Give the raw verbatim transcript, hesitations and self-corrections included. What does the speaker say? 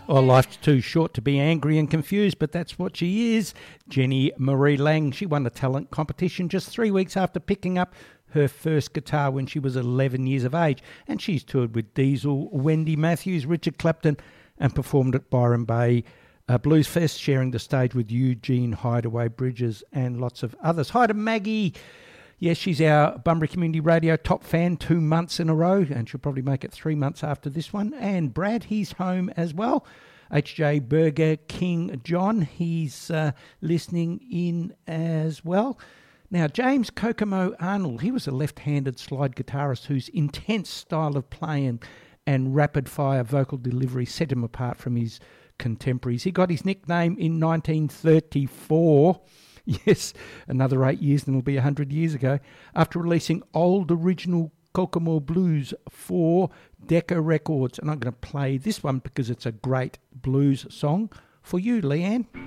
Well, life's too short to be angry and confused, but that's what she is. Jenny Marie Lang, she won a talent competition just three weeks after picking up her first guitar when she was eleven years of age, and she's toured with Diesel, Wendy Matthews, Richard Clapton, and performed at Byron Bay uh, Blues Fest, sharing the stage with Eugene Hideaway Bridges and lots of others. Hi to Maggie. Yes, she's our Bunbury Community Radio top fan two months in a row, and she'll probably make it three months after this one. And Brad, he's home as well. H J Burger King John, he's uh, listening in as well. Now, James Kokomo Arnold, he was a left-handed slide guitarist whose intense style of playing and rapid-fire vocal delivery set him apart from his contemporaries. He got his nickname in nineteen thirty-four. Yes, another eight years and it'll be one hundred years ago, after releasing old original Kokomo Blues for Decca Records. And I'm going to play this one because it's a great blues song for you, Leanne.